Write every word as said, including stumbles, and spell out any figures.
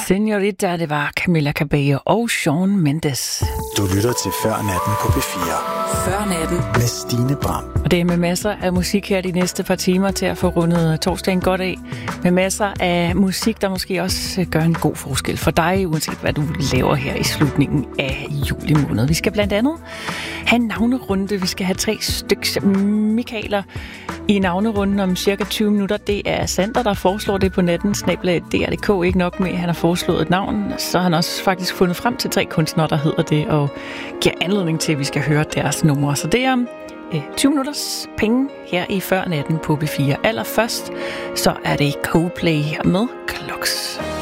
Señorita, det var Camila Cabello og Shawn Mendes. Du lytter til Før Natten på B fire. Før Natten. Med Stine Bram. Og det er med masser af musik her de næste par timer til at få rundet torsdagen godt af. Med masser af musik, der måske også gør en god forskel for dig, uanset hvad du laver her i slutningen af juli måned. Vi skal blandt andet have en navnerunde. Vi skal have tre styks Michaeler i navnerunden om cirka tyve minutter. Det er Sander, der foreslår det på natten. Snabel-a D R punktum d k. Ikke nok med, at han har foreslået et navn, så har han også faktisk fundet frem til tre kunstnere, der hedder det, og giver anledning til, at vi skal høre deres numre. Så det er øh, tyve minutters penge her i Før Natten på B fire. Allerførst, så er det Coldplay med Clocks.